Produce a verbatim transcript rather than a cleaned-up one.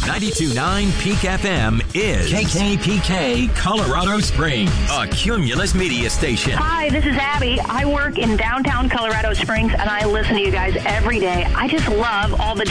ninety-two point nine Peak F M is K K P K Colorado Springs, a Cumulus media station. Hi, this is Abby. I work in downtown Colorado Springs, and I listen to you guys every day. I just love all the